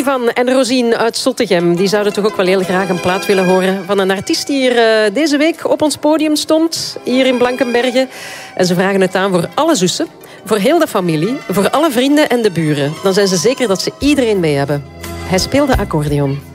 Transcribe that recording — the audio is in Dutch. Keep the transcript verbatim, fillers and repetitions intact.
Ivan en Rosien uit Zottegem, die zouden toch ook wel heel graag een plaat willen horen van een artiest die hier uh, deze week op ons podium stond, hier in Blankenberge. En ze vragen het aan voor alle zussen, voor heel de familie, voor alle vrienden en de buren. Dan zijn ze zeker dat ze iedereen mee hebben. Hij speelde accordeon.